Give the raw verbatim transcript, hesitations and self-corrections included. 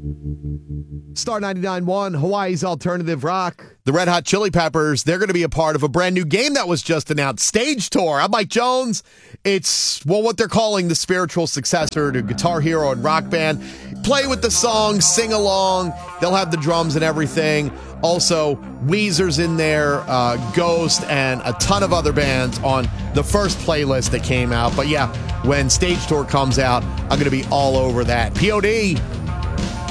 Star ninety-nine point one, Hawaii's Alternative Rock. The Red Hot Chili Peppers, they're going to be a part of a brand new game that was just announced, Stage Tour. I'm Mike Jones. It's, well, what they're calling the spiritual successor to Guitar Hero and Rock Band. Play with the songs, sing along. They'll have the drums and everything. Also, Weezer's in there, uh, Ghost, and a ton of other bands on the first playlist that came out. But yeah, when Stage Tour comes out, I'm going to be all over that. P O D